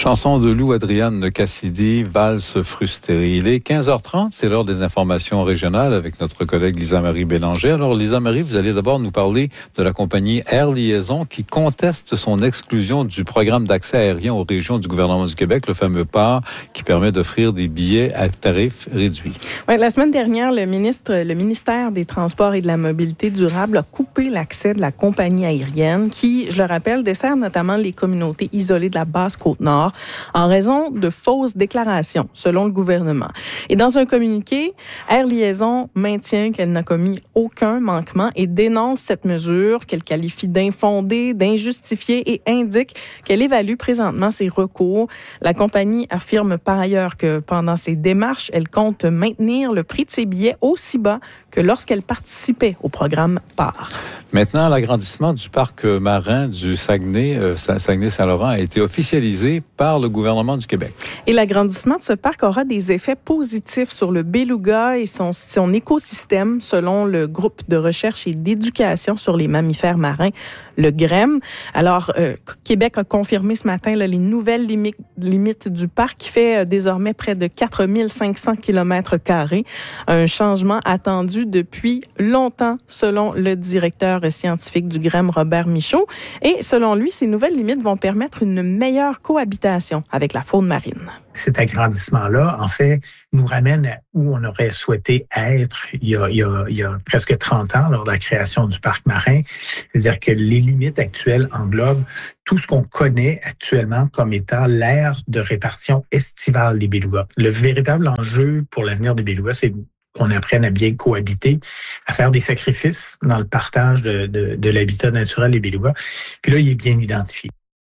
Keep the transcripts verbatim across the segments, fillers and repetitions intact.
Chanson de Lou Adriane Cassidy, Valse frustrée. Il est quinze heures trente, c'est l'heure des informations régionales avec notre collègue Lisa-Marie Bélanger. Alors Lisa-Marie, vous allez d'abord nous parler de la compagnie Air Liaison qui conteste son exclusion du programme d'accès aérien aux régions du gouvernement du Québec, le fameux P A R, qui permet d'offrir des billets à tarif réduit. Ouais, la semaine dernière, le ministre, le ministère des Transports et de la Mobilité durable a coupé l'accès de la compagnie aérienne qui, je le rappelle, dessert notamment les communautés isolées de la Basse-Côte-Nord en raison de fausses déclarations, selon le gouvernement. Et dans un communiqué, Air Liaison maintient qu'elle n'a commis aucun manquement et dénonce cette mesure qu'elle qualifie d'infondée, d'injustifiée et indique qu'elle évalue présentement ses recours. La compagnie affirme par ailleurs que pendant ses démarches, elle compte maintenir le prix de ses billets aussi bas que lorsqu'elle participait au programme P A R. Maintenant, l'agrandissement du parc marin du Saguenay, euh, Saguenay-Saint-Laurent a été officialisé par le gouvernement du Québec. Et l'agrandissement de ce parc aura des effets positifs sur le beluga et son, son écosystème, selon le groupe de recherche et d'éducation sur les mammifères marins, le G R E M. Alors, euh, Québec a confirmé ce matin là, les nouvelles limites, limites du parc qui fait euh, désormais près de quatre mille cinq cents kilomètres carrés. Un changement attendu depuis longtemps, selon le directeur scientifique du G R E M, Robert Michaud. Et selon lui, ces nouvelles limites vont permettre une meilleure cohabitation avec la faune marine. Cet agrandissement-là, en fait, nous ramène à où on aurait souhaité être il y a, il y a, il y a presque trente ans lors de la création du parc marin. C'est-à-dire que les limites actuelles englobent tout ce qu'on connaît actuellement comme étant l'aire de répartition estivale des belugas. Le véritable enjeu pour l'avenir des belugas, c'est qu'on apprenne à bien cohabiter, à faire des sacrifices dans le partage de, de, de l'habitat naturel des belugas. Puis là, il est bien identifié.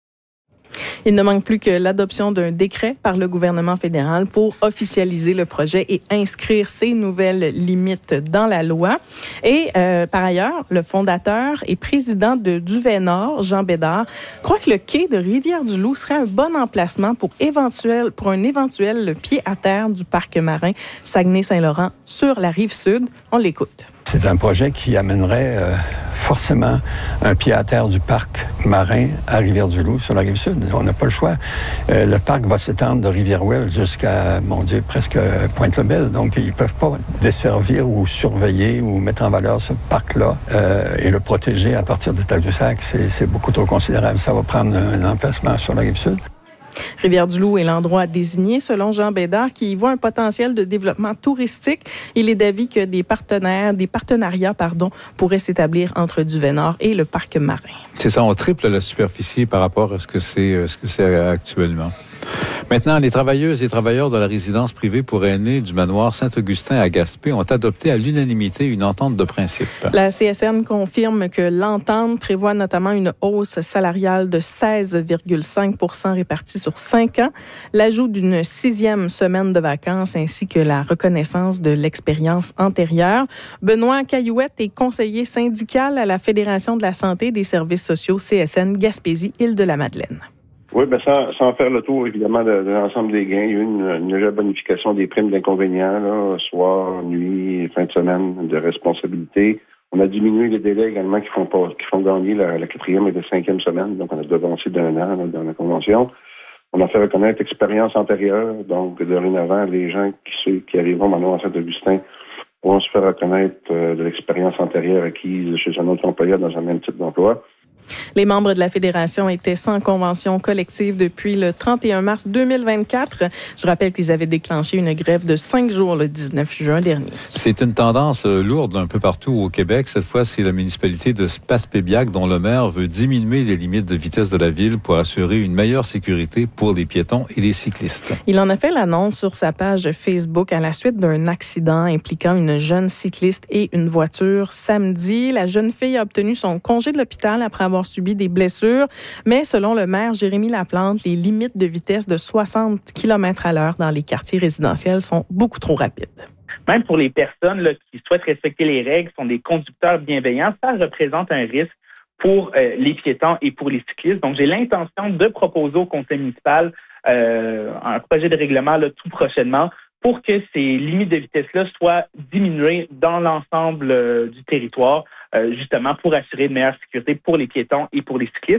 Il ne manque plus que l'adoption d'un décret par le gouvernement fédéral pour officialiser le projet et inscrire ces nouvelles limites dans la loi. Et euh, par ailleurs, le fondateur et président de Duvet-Nord, Jean Bédard, croit que le quai de Rivière-du-Loup serait un bon emplacement pour, éventuel, pour un éventuel pied-à-terre du parc marin Saguenay-Saint-Laurent sur la rive sud. On l'écoute. C'est un projet qui amènerait euh, forcément un pied-à-terre du parc marin à Rivière-du-Loup, sur la rive sud. On n'a pas le choix. Euh, le parc va s'étendre de Rivière-Ouelle jusqu'à, mon Dieu, presque Pointe-le-Bel. Donc, ils ne peuvent pas desservir ou surveiller ou mettre en valeur ce parc-là euh, et le protéger à partir de Tadoussac. C'est, c'est beaucoup trop considérable. Ça va prendre un emplacement sur la rive sud. Rivière-du-Loup est l'endroit désigné, selon Jean Bédard, qui y voit un potentiel de développement touristique. Il est d'avis que des partenaires, des partenariats, pardon, pourraient s'établir entre Duvet-Nord et le parc marin. C'est ça, on triple la superficie par rapport à ce que c'est, ce que c'est actuellement. Maintenant, les travailleuses et travailleurs de la résidence privée pour aînés du manoir Saint-Augustin à Gaspé ont adopté à l'unanimité une entente de principe. La C S N confirme que l'entente prévoit notamment une hausse salariale de seize virgule cinq pour cent répartie sur cinq ans, l'ajout d'une sixième semaine de vacances ainsi que la reconnaissance de l'expérience antérieure. Benoît Caillouette est conseiller syndical à la Fédération de la santé et des services sociaux C S N Gaspésie-Île-de-la-Madeleine. Oui, bien sans, sans faire le tour, évidemment, de, de l'ensemble des gains, il y a eu une, une légère bonification des primes d'inconvénients, là, soir, nuit, fin de semaine, de responsabilité. On a diminué les délais également qui font pas, qui font gagner la, la quatrième et la cinquième semaine, donc on a devancé d'un an là, dans la convention. On a fait reconnaître l'expérience antérieure, donc dorénavant, les gens qui, qui arriveront maintenant à Saint-Augustin pourront se faire reconnaître euh, de l'expérience antérieure acquise chez un autre employeur dans un même type d'emploi. Les membres de la Fédération étaient sans convention collective depuis le trente et un mars deux mille vingt-quatre. Je rappelle qu'ils avaient déclenché une grève de cinq jours le dix-neuf juin dernier. C'est une tendance lourde un peu partout au Québec. Cette fois, c'est la municipalité de Passepébiac dont le maire veut diminuer les limites de vitesse de la ville pour assurer une meilleure sécurité pour les piétons et les cyclistes. Il en a fait l'annonce sur sa page Facebook à la suite d'un accident impliquant une jeune cycliste et une voiture samedi. La jeune fille a obtenu son congé de l'hôpital après avoir subi des blessures, mais selon le maire Jérémy Laplante, les limites de vitesse de soixante kilomètres à l'heure dans les quartiers résidentiels sont beaucoup trop rapides. Même pour les personnes là, qui souhaitent respecter les règles, sont des conducteurs bienveillants, ça représente un risque pour euh, les piétons et pour les cyclistes. Donc, j'ai l'intention de proposer au conseil municipal euh, un projet de règlement là, tout prochainement pour que ces limites de vitesse-là soient diminuées dans l'ensemble euh, du territoire, euh, justement pour assurer une meilleure sécurité pour les piétons et pour les cyclistes.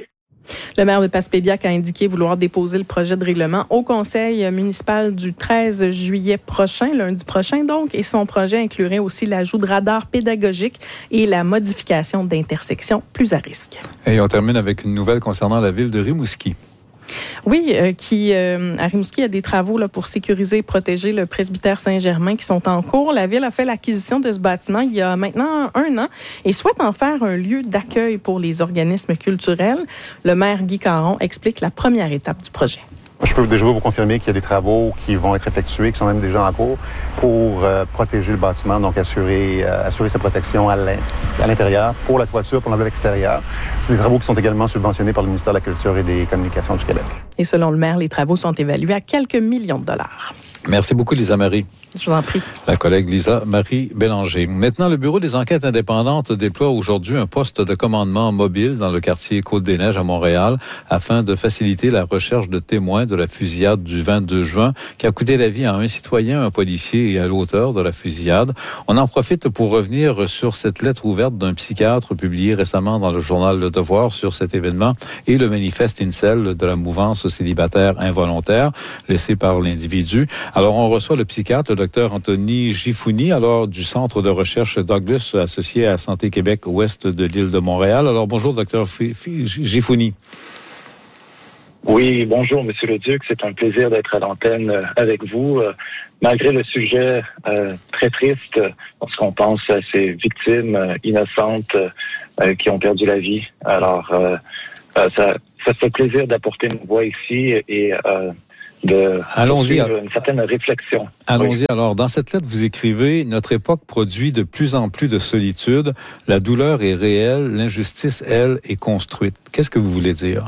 Le maire de Passepébiac a indiqué vouloir déposer le projet de règlement au conseil municipal du treize juillet prochain, lundi prochain donc, et son projet inclurait aussi l'ajout de radars pédagogiques et la modification d'intersections plus à risque. Et on termine avec une nouvelle concernant la ville de Rimouski. Oui, euh, qui euh, à Rimouski, il y a des travaux là, pour sécuriser et protéger le presbytère Saint-Germain qui sont en cours. La ville a fait l'acquisition de ce bâtiment il y a maintenant un an et souhaite en faire un lieu d'accueil pour les organismes culturels. Le maire Guy Caron explique la première étape du projet. Je peux déjà vous confirmer qu'il y a des travaux qui vont être effectués, qui sont même déjà en cours, pour euh, protéger le bâtiment, donc assurer, euh, assurer sa protection à l'intérieur, pour la toiture, pour l'enveloppe extérieure. C'est des travaux qui sont également subventionnés par le ministère de la Culture et des Communications du Québec. Et selon le maire, les travaux sont évalués à quelques millions de dollars. Merci beaucoup, Lisa Marie. Je vous en prie. La collègue Lisa Marie Bélanger. Maintenant, le Bureau des enquêtes indépendantes déploie aujourd'hui un poste de commandement mobile dans le quartier Côte-des-Neiges à Montréal afin de faciliter la recherche de témoins de la fusillade du vingt-deux juin qui a coûté la vie à un citoyen, un policier et à l'auteur de la fusillade. On en profite pour revenir sur cette lettre ouverte d'un psychiatre publiée récemment dans le journal Le Devoir sur cet événement et le manifeste Incel de la mouvance célibataire involontaire laissé par l'individu. Alors, on reçoit le psychiatre, le docteur Anthony Gifouni, alors du Centre de recherche Douglas, associé à Santé Québec, ouest de l'île de Montréal. Alors, bonjour, docteur Gifouni. Oui, bonjour, Monsieur Leduc. C'est un plaisir d'être à l'antenne avec vous. Malgré le sujet euh, très triste, lorsqu'on pense à ces victimes euh, innocentes euh, qui ont perdu la vie. Alors, euh, euh, ça, ça fait plaisir d'apporter une voix ici et euh, de Allons-y. une certaine réflexion. Allons-y. Oui. Alors, dans cette lettre, vous écrivez « Notre époque produit de plus en plus de solitude. La douleur est réelle. L'injustice, elle, est construite. » Qu'est-ce que vous voulez dire?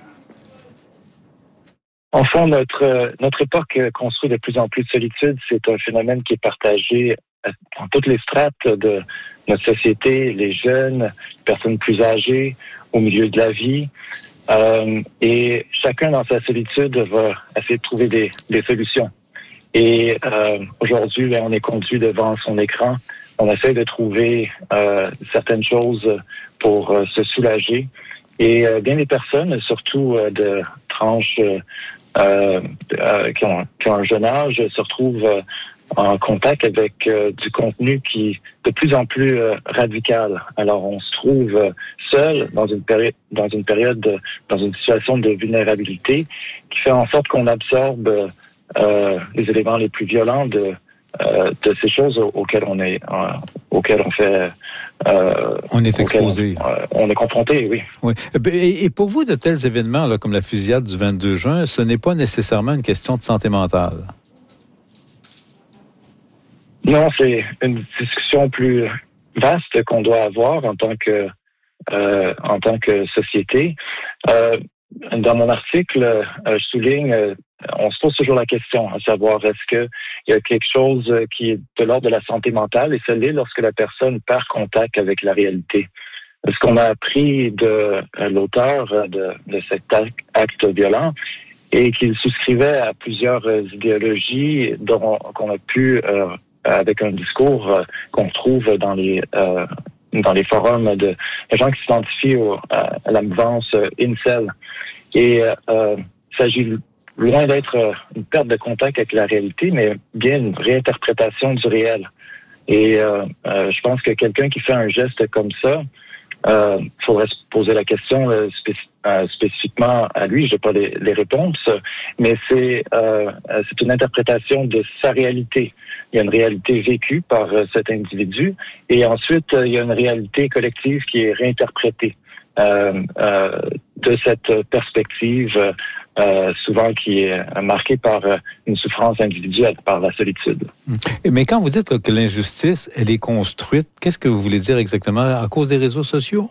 En fond, notre, notre époque construit de plus en plus de solitude. C'est un phénomène qui est partagé dans toutes les strates de notre société, les jeunes, les personnes plus âgées, au milieu de la vie. Euh, et chacun dans sa solitude va essayer de trouver des, des solutions. Et euh, aujourd'hui, ben, on est conduit devant son écran. On essaie de trouver euh, certaines choses pour euh, se soulager. Et euh, bien des personnes, surtout euh, de tranches euh, euh, qui, ont, qui ont un jeune âge, se retrouvent euh, en contact avec euh, du contenu qui est de plus en plus euh, radical. Alors, on se trouve euh, seul dans une période, dans une période, de, dans une situation de vulnérabilité qui fait en sorte qu'on absorbe euh, les éléments les plus violents de, euh, de ces choses auxquelles on est, euh, auxquelles on fait. Euh, on est exposé. On, euh, on est confronté, oui. Oui. Et, et pour vous, de tels événements là, comme la fusillade du vingt-deux juin, ce n'est pas nécessairement une question de santé mentale. Non, c'est une discussion plus vaste qu'on doit avoir en tant que euh, en tant que société. Euh, dans mon article, euh, je souligne, euh, on se pose toujours la question, à savoir est-ce que il y a quelque chose qui est de l'ordre de la santé mentale, et ça l'est lorsque la personne perd contact avec la réalité. Ce qu'on a appris de euh, l'auteur de, de cet acte violent, et qu'il souscrivait à plusieurs euh, idéologies dont qu'on a pu euh, avec un discours euh, qu'on trouve dans les euh, dans les forums de, de gens qui s'identifient au, à, à la mouvance euh, Incel. Et euh, il s'agit loin d'être euh, une perte de contact avec la réalité, mais bien une réinterprétation du réel. Et euh, euh, je pense que quelqu'un qui fait un geste comme ça, il euh, faudrait se poser la question euh, spéc- euh, spécifiquement à lui. Je n'ai pas les, les réponses, mais c'est euh, c'est une interprétation de sa réalité. Il y a une réalité vécue par euh, cet individu, et ensuite euh, il y a une réalité collective qui est réinterprétée euh, euh, de cette perspective, euh, souvent qui est marquée par euh, une souffrance individuelle, par la solitude. Mais quand vous dites là, que l'injustice, elle est construite, qu'est-ce que vous voulez dire exactement? À cause des réseaux sociaux?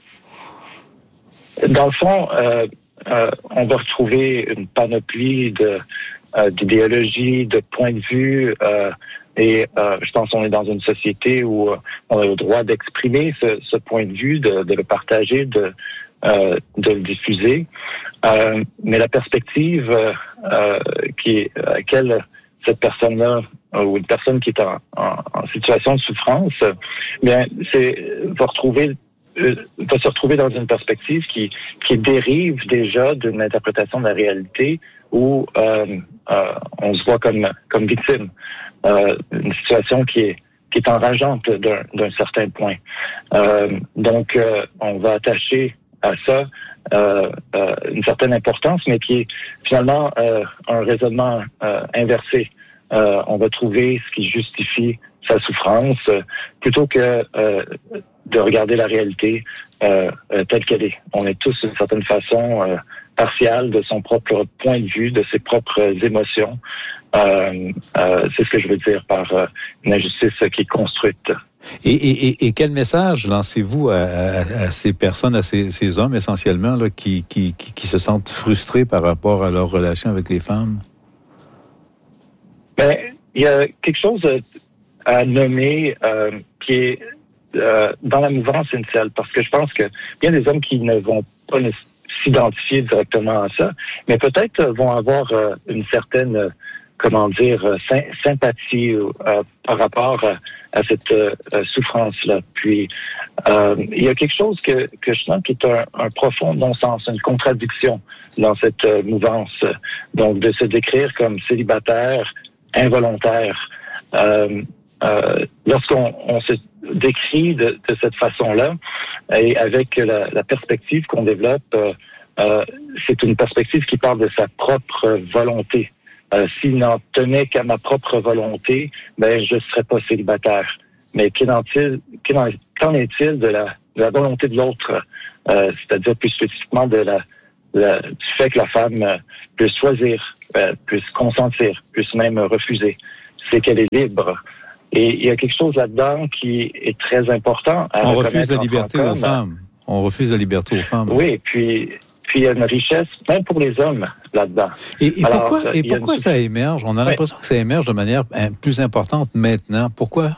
Dans le fond, euh, euh, on va retrouver une panoplie de, euh, d'idéologies, de points de vue, euh, et euh, je pense qu'on est dans une société où on a le droit d'exprimer ce, ce point de vue, de, de le partager, de, euh, de le diffuser. Euh, mais la perspective euh, qui, à laquelle cette personne-là, ou une personne qui est en, en, en situation de souffrance, bien, c'est va retrouver euh, va se retrouver dans une perspective qui, qui dérive déjà d'une interprétation de la réalité où euh, euh, on se voit comme, comme victime. Euh, une situation qui est, qui est enrageante d'un, d'un certain point. Euh, donc, euh, on va attacher à ça euh, euh, une certaine importance, mais qui est finalement euh, un raisonnement euh, inversé. Euh, on va trouver ce qui justifie sa souffrance euh, plutôt que euh, de regarder la réalité euh, euh, telle qu'elle est. On est tous d'une certaine façon euh, partial de son propre point de vue, de ses propres émotions. Euh, euh, c'est ce que je veux dire par euh, une injustice qui est construite. Et, et, et quel message lancez-vous à, à, à ces personnes, à ces, ces hommes essentiellement, là, qui, qui, qui, qui se sentent frustrés par rapport à leur relation avec les femmes? Ben, il y a quelque chose à nommer euh, qui est euh, dans la mouvance initiale, parce que je pense que il y a des hommes qui ne vont pas s'identifier directement à ça, mais peut-être vont avoir euh, une certaine, euh, comment dire, euh, sympathie euh, par rapport à, à cette euh, souffrance-là. Puis, euh, il y a quelque chose que, que je sens qui est un, un profond non-sens, une contradiction dans cette euh, mouvance. Donc, de se décrire comme célibataire, involontaire. Euh, euh, lorsqu'on on se décrit de, de cette façon-là, et avec la, la perspective qu'on développe, euh, euh, c'est une perspective qui parle de sa propre volonté. Euh, s'il n'en tenait qu'à ma propre volonté, ben je ne serais pas célibataire. Mais qu'en est-il, qu'en est-il de la, de la volonté de l'autre, euh, c'est-à-dire plus spécifiquement de la La, du fait que la femme euh, puisse choisir, euh, puisse consentir, puisse même refuser. C'est qu'elle est libre. Et il y a quelque chose là-dedans qui est très important à On refuse la liberté aux femmes. On refuse la liberté aux femmes. Oui, puis puis il y a une richesse, même pour les hommes, là-dedans. Et, et Alors, pourquoi, et pourquoi une... ça émerge? On a oui. l'impression que ça émerge de manière plus importante maintenant. Pourquoi?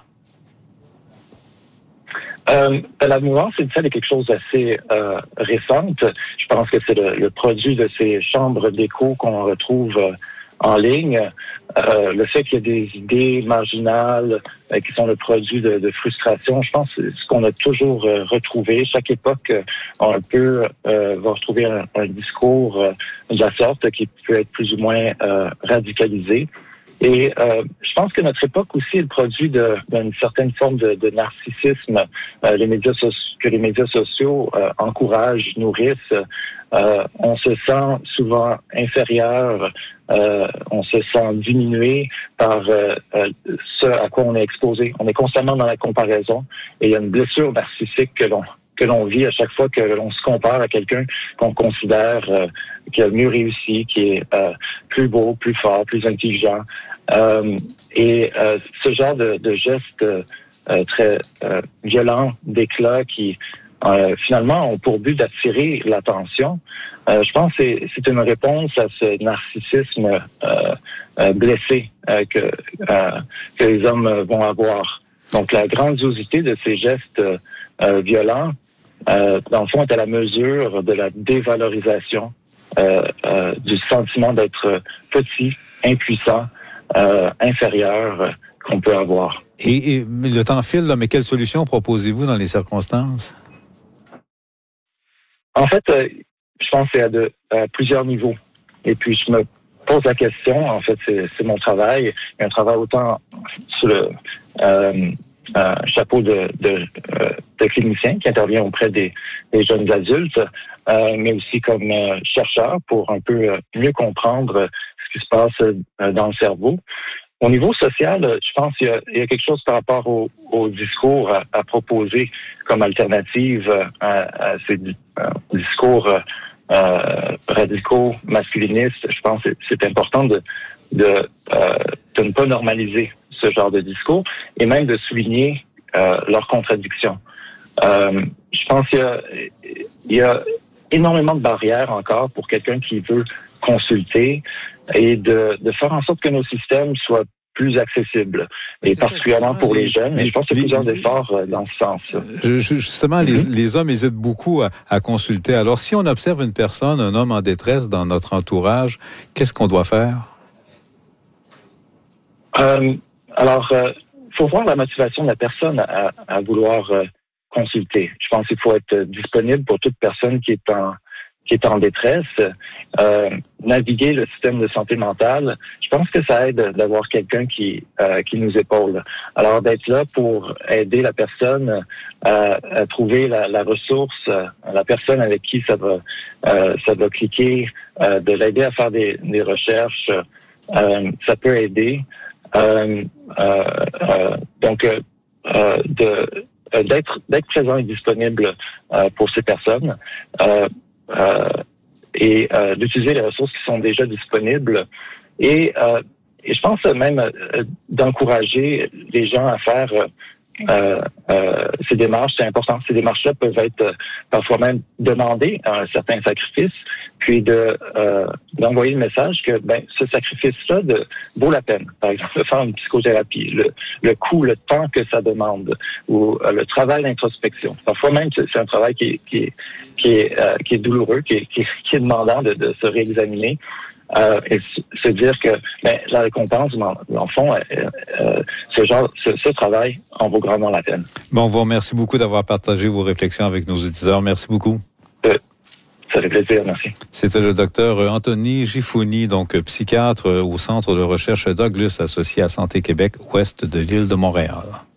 Euh, la mouvance initiale est quelque chose d'assez euh, récente. Je pense que c'est le, le produit de ces chambres d'écho qu'on retrouve euh, en ligne. Euh, le fait qu'il y ait des idées marginales euh, qui sont le produit de, de frustration, je pense que c'est ce qu'on a toujours euh, retrouvé. Chaque époque, euh, un peu euh, va retrouver un, un discours euh, de la sorte qui peut être plus ou moins euh, radicalisé. Et euh, je pense que notre époque aussi est le produit de, d'une certaine forme de, de narcissisme euh, les médias so- que les médias sociaux euh, encouragent, nourrissent. Euh, on se sent souvent inférieur, euh, on se sent diminué par euh, euh, ce à quoi on est exposé. On est constamment dans la comparaison et il y a une blessure narcissique que l'on que l'on vit à chaque fois que l'on se compare à quelqu'un qu'on considère euh, qui a mieux réussi, qui est euh, plus beau, plus fort, plus intelligent. Euh, et euh, ce genre de, de gestes euh, très euh, violents, d'éclat, qui euh, finalement ont pour but d'attirer l'attention, euh, je pense que c'est, c'est une réponse à ce narcissisme euh, euh, blessé euh, que, euh, que les hommes vont avoir. Donc la grandiosité de ces gestes euh, violents, Euh, dans le fond, est à la mesure de la dévalorisation euh, euh, du sentiment d'être petit, impuissant, euh, inférieur euh, qu'on peut avoir. Et, et le temps file, là, mais quelle solution proposez-vous dans les circonstances? En fait, euh, je pense que c'est à, de, à plusieurs niveaux. Et puis, je me pose la question, en fait, c'est, c'est mon travail. Il y a un travail autant sur le... Euh, un chapeau de, de, euh, de clinicien qui intervient auprès des, des jeunes adultes, euh, mais aussi comme euh, chercheur pour un peu euh, mieux comprendre ce qui se passe euh, dans le cerveau. Au niveau social, je pense qu'il y a, il y a quelque chose par rapport au, au discours à, à proposer comme alternative à, à ces euh, discours euh, radicaux, masculinistes. Je pense que c'est important de, de, euh, de ne pas normaliser ce genre de discours, et même de souligner euh, leurs contradictions. Euh, je pense qu'il y a, il y a énormément de barrières encore pour quelqu'un qui veut consulter et de, de faire en sorte que nos systèmes soient plus accessibles, et c'est particulièrement ça, pour les, les jeunes. Mais je pense qu'il y a plusieurs les, efforts euh, dans ce sens. Justement, mm-hmm. les, les hommes hésitent beaucoup à, à consulter. Alors, si on observe une personne, un homme en détresse dans notre entourage, qu'est-ce qu'on doit faire? Euh, Alors, il euh, faut voir la motivation de la personne à, à vouloir euh, consulter. Je pense qu'il faut être disponible pour toute personne qui est en qui est en détresse. Euh, naviguer le système de santé mentale, je pense que ça aide d'avoir quelqu'un qui euh, qui nous épaule. Alors d'être là pour aider la personne à, à trouver la, la ressource, la personne avec qui ça va euh, ça va cliquer, euh, de l'aider à faire des, des recherches, euh, ça peut aider. Euh, euh, euh, donc euh, de d'être d'être présent et disponible euh, pour ces personnes. Euh, Euh, et euh, d'utiliser les ressources qui sont déjà disponibles et, euh, et je pense même euh, d'encourager les gens à faire euh, euh, ces démarches. C'est important. Ces démarches-là peuvent être euh, parfois même demandées à un certain sacrifice, puis de euh, d'envoyer le message que ben ce sacrifice-là de, vaut la peine. Par exemple, faire une psychothérapie, le, le coût, le temps que ça demande, ou euh, le travail d'introspection. Parfois même, c'est, c'est un travail qui est, qui est, qui est, euh, qui est douloureux, qui est, qui est, qui est demandant de, de se réexaminer. Euh, et se dire que ben, la récompense, dans le fond, euh, euh, ce genre, ce, ce travail en vaut grandement la peine. Bon, on vous remercie beaucoup d'avoir partagé vos réflexions avec nos auditeurs. Merci beaucoup. Euh, ça fait plaisir, merci. C'était le docteur Anthony Gifouni, donc psychiatre au Centre de recherche Douglas associé à Santé Québec, ouest de l'île de Montréal.